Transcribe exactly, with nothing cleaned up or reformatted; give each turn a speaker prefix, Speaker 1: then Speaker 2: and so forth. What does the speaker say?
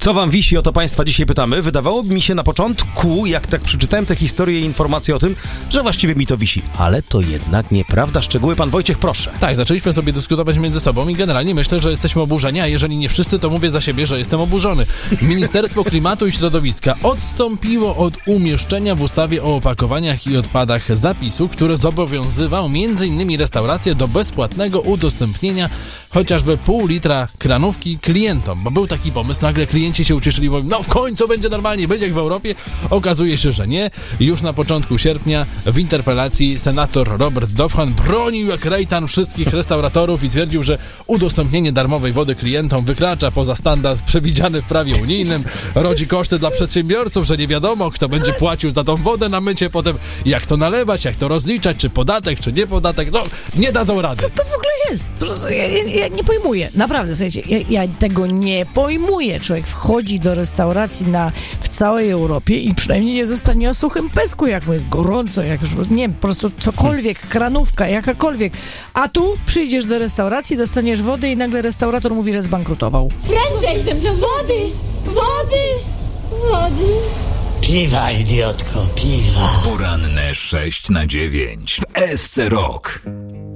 Speaker 1: Co wam wisi, o to państwa dzisiaj pytamy. Wydawałoby mi się na początku, jak tak przeczytałem tę historię i informacje o tym, że właściwie mi to wisi. Ale to jednak nieprawda. Szczegóły pan Wojciech, proszę.
Speaker 2: Tak, zaczęliśmy sobie dyskutować między sobą i generalnie myślę, że jesteśmy oburzeni, a jeżeli nie wszyscy, to mówię za siebie, że jestem oburzony. Ministerstwo Klimatu i Środowiska odstąpiło od umieszczenia w ustawie o opakowaniach i odpadach zapisu, który zobowiązywał między innymi restauracje do bezpłatnego udostępnienia chociażby pół litra kranówki klientom, bo był taki pomysł, nagle klienci się ucieszyli, mówią, no w końcu będzie normalnie, będzie jak w Europie. Okazuje się, że nie. Już na początku sierpnia w interpelacji senator Robert Dowhan bronił jak rejtan wszystkich restauratorów i twierdził, że udostępnienie darmowej wody klientom wykracza poza standard przewidziany w prawie unijnym, rodzi koszty dla przedsiębiorców, że nie wiadomo, kto będzie płacił za tą wodę na mycie, potem jak to nalewać, jak to rozliczać, czy podatek, czy nie podatek, no nie dadzą rady.
Speaker 3: Co to w ogóle jest? Po prostu ja, ja, ja nie pojmuję, naprawdę, słuchajcie, ja, ja tego nie pojmuję. Człowiek wchodzi do restauracji na, w całej Europie i przynajmniej nie zostanie o suchym pesku, jak mu jest gorąco, jak już, nie wiem, po prostu cokolwiek, kranówka, jakakolwiek. A tu przyjdziesz do restauracji, dostaniesz wody i nagle restaurator mówi, że zbankrutował.
Speaker 4: Prędzej ze mną wody! Wody! Wody!
Speaker 5: Piwa, idiotko, piwa.
Speaker 6: Poranne sześć na dziewięć w S C Rock.